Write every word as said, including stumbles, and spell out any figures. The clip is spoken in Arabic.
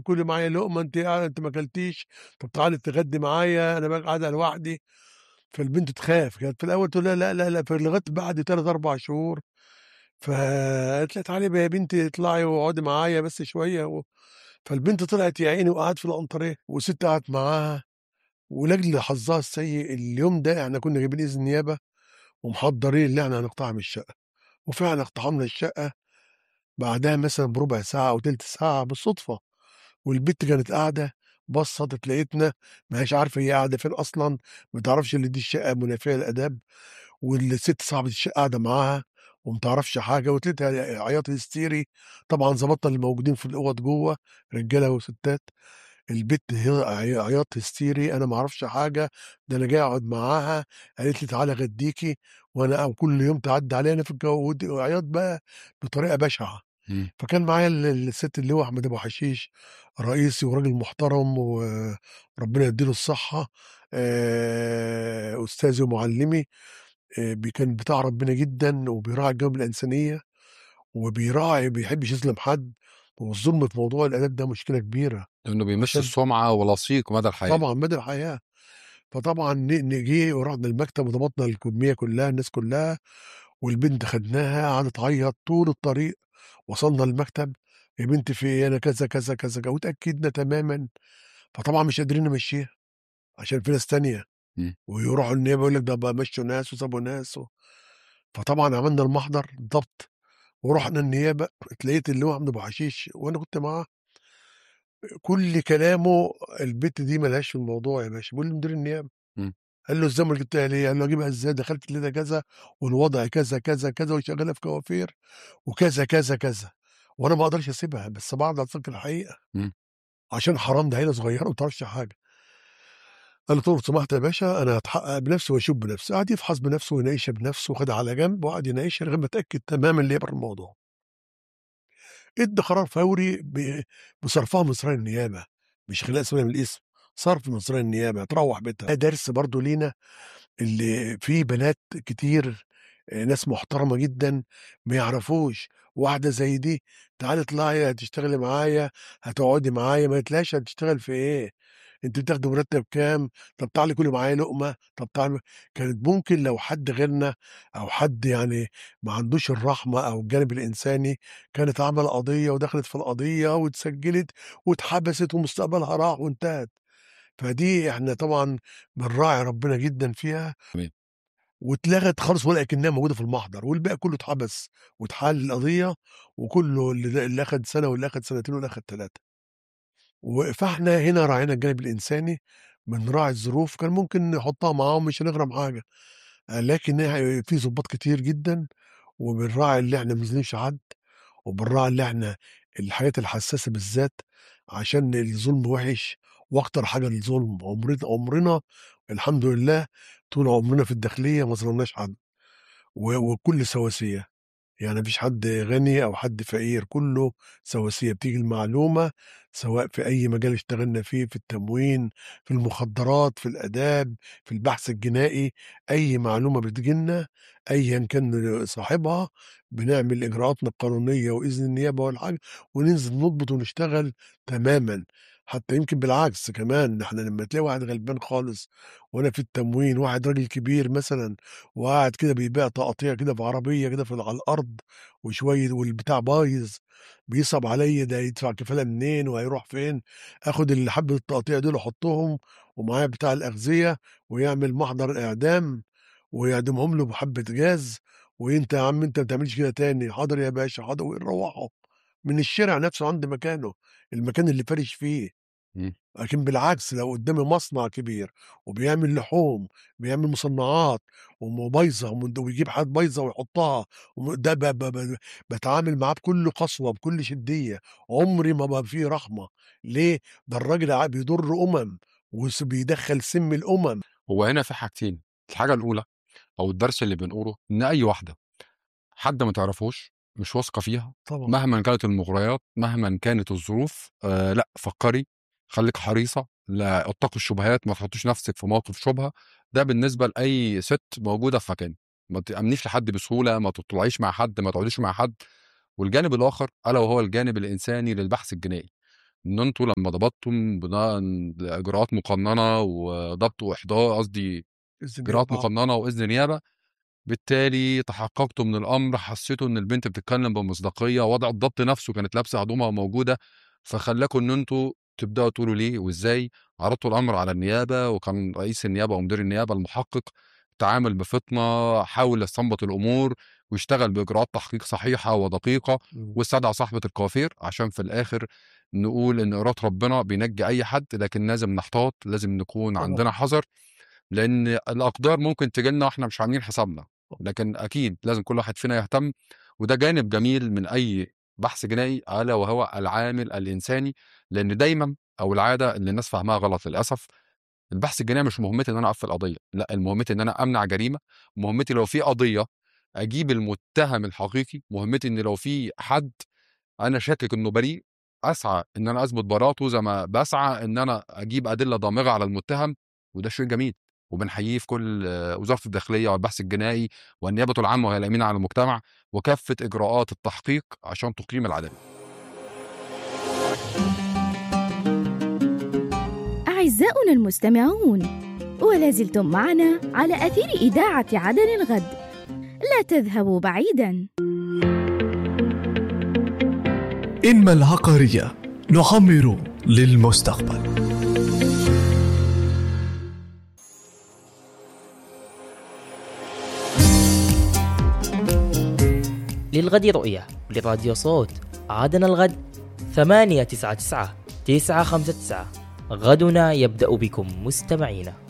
كُلي معايا لقمة، أنتِ قاعدة أنتِ ما كلتيش، طب تعالي اتغدي معايا، أنا بقى قاعدة لوحدي. فالبنت تخاف، كانت في الأول تقول لها لأ، لا، لأ، فلغاية بعد تلات، أربع شهور، فقالت لها: "تعالي بقى يا بنتي اطلعي واقعدي معايا بس شوية." و فالبنت طلعت يا عيني وقعدت في الأنتريه، والست قعدت معاها، ولأجل حظها السيء اليوم ده إحنا كنا جايبين إذن نيابة ومحضّرين اللي إحنا هنقتحم الشقة، وفعلًا اقتحمنا الشقة بعدها مثلًا بربع ساعة أو تِلت ساعة بالصدفة، والبت كانت قاعدة بصّت لقيتنا ما هياش عارفة هي قاعدة فين أصلًا، ما تعرفش إن دي الشقة منافية للآداب، والست صاحبة الشقة قاعدة معاها وما تعرفش حاجة، وتلاقيتها عياط هستيري. طبعًا ضبطنا اللي موجودين في الأوض جوّه رجالة وستات، البت هي عي عياط هستيري، أنا ما أعرفش حاجة، ده أنا جاية أقعد معاها، قالت لي: "تعالي أغديكِ." وأنا وكل يوم تعدّي عليَّ أنا في الجو ود وعياط بقى بطريقة بشعة. إمم. فكان معايا ال السيد اللواء أحمد أبو حشيش رئيسي وراجل محترم وربنا يدّي له الصحة، آآ أستاذي ومعلمي، آآ ب كان بتاع ربنا جدًا وبيراعي الجوانب الإنسانية، وبيراعي ما بيحبش يظلم حد، والظلم في موضوع الآداب ده مشكلة كبيرة. لإنه بيمس عشان السُمعة ولصيق مدى الحياة. طبعًا مدى الحياة. فطبعًا ن ن جه ورُحنا المكتب وضبطنا الكمية كلّها الناس كلّها، والبنت خدناها قعدت تعيّط طول الطريق، وصلنا المكتب: "يا بنتي في إيه؟ أنا كذا، كذا، كذا." واتأكدنا تمامًا، فطبعًا مش قادرين نمشّيها عشان في ناس تانية، إمم. ويروحوا النيابة يقول لك ده بقى مشّوا ناس وسابوا ناس و فطبعًا عملنا المحضر ضبط، ورُحنا النيابة، اتلاقيت اللواء حمدي أبو حشيش وأنا كنت معاه، كل كلامه البت دي ما لهاش في الموضوع يا باشا، بيقول لمدير النيابة. إمم. قال له: "إزاي أومال جبتها ليه؟" قال له: "أجيبها إزاي؟ دخلت لقيتها كذا، والوضع كذا، كذا، كذا، وشغّالة في كوافير وكذا، كذا، كذا، وأنا ما أقدرش أسيبها، بس باقعد أذاكر الحقيقة، إمم. عشان حرام ده عيلة صغيرة وما تعرفش حاجة." قال له: "طب لو سمحت يا باشا أنا هاتحقق بنفسي وأشوف بنفسي." قعد يفحص بنفسه ويناقشها بنفسه وخدها على جنب وقعد يناقشها لغاية ما اتأكد تمامًا إن هي برّه الموضوع. ادّى قرار فوري ب بصرفها من سرايا النيابة، مش خلال سبيل من الاسم، صرف من سرايا النيابة تروّح بيتها. ده درس برضه لينا اللي في بنات كتير، آآ ناس محترمة جدًا ما يعرفوش، واحدة زي دي تعالي اطلعي هتشتغلي معايا، هتقعدي معايا، ما قالتلهاش هتشتغل في إيه، أنتِ بتاخدي مرتب كام، طب تعالي كُلي معايا لقمة، طب تعالي. كانت ممكن لو حد غيرنا أو حد يعني ما عندوش الرحمة أو الجانب الإنساني، كانت عمل قضية ودخلت في القضية واتسجلت واتحبست ومستقبلها راح وانتهت. فدي إحنا طبعًا بنراعي ربنا جدًا فيها، تمام. واتلغت خالص ولا أكنها موجودة في المحضر، والباقي كله اتحبس واتحل القضية، وكله اللي اللي أخد سنة واللي أخد سنتين واللي أخد تلاتة. و فإحنا هنا راعينا الجانب الإنساني، بنراعي الظروف، كان ممكن نحطها معاهم مش هنغرم حاجة، آآ لكن ه في ضباط كتير جدًا، وبنراعي اللي إحنا ما نظلمش حد، وبنراعي اللي إحنا الحاجات الحساسة بالذات، عشان الظلم وِحِش، وأكتر حاجة الظلم. عمرنا عمرنا الحمد لله طول عمرنا في الداخلية ما ظلمناش حد، و والكل سواسية. يعني ما فيش حد غني أو حد فقير، كُلّه سواسية، بتيجي المعلومة سواء في أي مجال اشتغلنا فيه، في التموين، في المخدرات، في الآداب، في البحث الجنائي، أي معلومة بتيجي لنا أيًا كان صاحبها، بنعمل إجراءاتنا القانونية وإذن النيابة والحاجة، وننزل نضبط ونشتغل تمامًا. حتى يمكن بالعكس كمان، ده إحنا لمّا تلاقي واحد غلبان خالص وأنا في التموين، واحد راجل كبير مثلًا وقاعد كده بيبيع تقاطيع كده في عربية كده في ال على الأرض وشوية والبتاع بايظ، بيصعب عليّا ده يدفع كفالة منين وهيروح فين، آخد ال حبّة التقاطيع دول أحطهم ومعايا بتاع الأغذية ويعمل محضر إعدام ويعدمهم له بحبّة جاز، وأنت يا عم أنت ما تعملش كده تاني، حاضر يا باشا حاضر، ويروّحوا من الشارع نفسه عند مكانه، المكان اللي فارش فيه. إمم. لكن بالعكس لو قدّامي مصنع كبير وبيعمل لحوم، بيعمل مصنعات وم بايظة ومد ويجيب حاجات بايظة ويحطها، وم ده ب ب ب باتعامل معاه بكل قسوة، بكل شدية، عمري ما بقى في رحمة. ليه؟ ده الراجل ع بيضر أُمم وس بيدخّل سم الأُمم. هو هنا في حاجتين، الحاجة الأولى أو الدرس اللي بنقوله إن أي واحدة حد ما تعرفوش، مش واثقة فيها، طبعًا. مهمًا كانت المغريات، مهمًا كانت الظروف، آآ لأ، فكّري، خليكِ حريصة، لا اتقوا الشبهات، ما تحطّيش نفسِك في موقف شُبهة. ده بالنسبة لأي سِت موجودة في مكانِك، ما تأمنيش لحد بسهولة، ما تطلعيش مع حد، ما تقعديش مع حد. والجانب الآخر ألا وهو الجانب الإنساني للبحث الجنائي، ان انتوا لما ضبطتم بناء اجراءات مقننه وضبط واحضار قصدي اجراءات مقننه واذن نيابه، بالتالي تحققتوا من الامر، حسيتوا ان البنت بتتكلم بمصداقيه، وضع الضبط نفسه كانت لابسه هدومها موجوده، فخلاكم ان انتوا تبداوا تقولوا ليه وازاي. عرضتوا الامر على النيابه، وكان رئيس النيابه ومدير النيابه المحقق تعامل بفطنه، حاول يستنبط الامور ويشتغل باجراءات تحقيق صحيحه ودقيقه، واستدعى صاحبه الكوافير عشان في الاخر نقول ان اراده ربنا بينجي اي حد، لكن لازم نحتاط، لازم نكون عندنا حذر، لان الاقدار ممكن تجيلنا واحنا مش عاملين حسابنا. لكن اكيد لازم كل واحد فينا يهتم، وده جانب جميل من اي بحث جنائي، الا وهو العامل الانساني. لان دايما او العاده اللي الناس فاهمها غلط للاسف، البحث الجنائي مش مهمتي ان انا اقفل قضيه، لا، مهمتي ان انا امنع جريمه، مهمتي لو في قضيه اجيب المتهم الحقيقي، مهمتي ان لو في حد انا شاكك انه بريء اسعى ان انا اثبت براءته، زي ما بسعى ان انا اجيب ادله ضامغه على المتهم. وده شيء جميل، وبنحييه في كل وزاره الداخليه والبحث الجنائي والنيابه العامه وهي الامينه على المجتمع، وكافه اجراءات التحقيق عشان تقيم العداله. أعزائنا المستمعون، ولا زلتم معنا على أثير إذاعة عدن الغد، لا تذهبوا بعيداً. إنما العقارية نعمر للمستقبل. للغد رؤية لراديو صوت عدن الغد ثمانية تسعة تسعة تسعة خمسة تسعة. غدنا يبدأ بكم مستمعينا.